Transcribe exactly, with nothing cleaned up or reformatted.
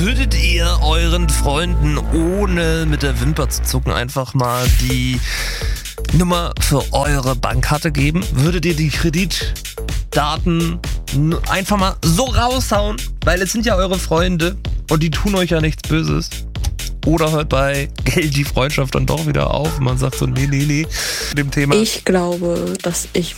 würdet ihr euren Freunden, ohne mit der Wimper zu zucken, einfach mal die Nummer für eure Bankkarte geben? Würdet ihr die Kreditdaten einfach mal so raushauen? Weil es sind ja eure Freunde und die tun euch ja nichts Böses. Oder hört bei Geld die Freundschaft dann doch wieder auf und man sagt so, nee, nee, nee, dem Thema. Ich glaube, dass ich